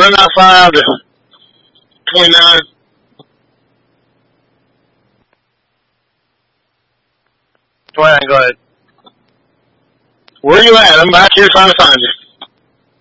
Run out 5 to 29. Go ahead. Where you at? I'm back here trying to find you.